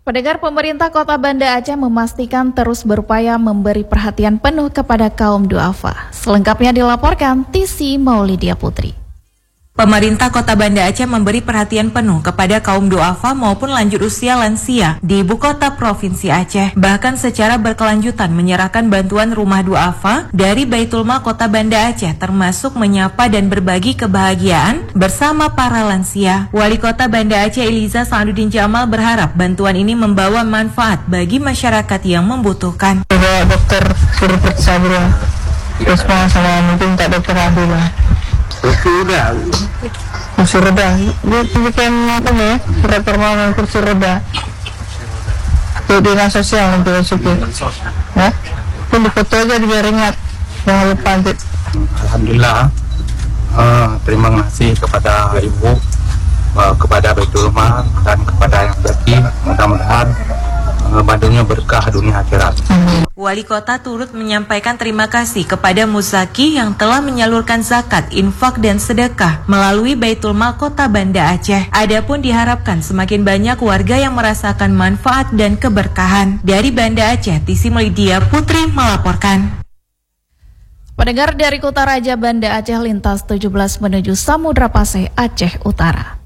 Pendengar, pemerintah Kota Banda Aceh memastikan terus berupaya memberi perhatian penuh kepada kaum duafa. Selengkapnya dilaporkan Tisi Maulidia Putri. Pemerintah Kota Banda Aceh memberi perhatian penuh kepada kaum duafa maupun lanjut usia lansia di ibu kota Provinsi Aceh. Bahkan secara berkelanjutan menyerahkan bantuan rumah duafa dari Baitul Mal Kota Banda Aceh, termasuk menyapa dan berbagi kebahagiaan bersama para lansia. Wali Kota Banda Aceh Eliza Sa'aduddin Jamal berharap bantuan ini membawa manfaat bagi masyarakat yang membutuhkan. Dokter suruh periksa dulu, terus sama mungkin tak dokter ahli lah. Kursi roda, dia bikin apa nih? Surat permohonan kursi roda untuk dinas sosial untuk supir, ya? Pun di foto aja biar ingat, jangan lupa nanti. Alhamdulillah, terima kasih kepada Ibu, kepada Baitul Mal dan kepada yang berarti, mudah-mudahan bantunya berkah dunia akhirat. Wali Kota turut menyampaikan terima kasih kepada Muzaki yang telah menyalurkan zakat, infak dan sedekah melalui Baitul Mal Kota Banda Aceh. Adapun diharapkan semakin banyak warga yang merasakan manfaat dan keberkahan. Dari Banda Aceh, Tisi Maulidia Putri melaporkan. Pendengar, dari Kota Raja Banda Aceh lintas 17 menuju Samudra Paseh, Aceh Utara.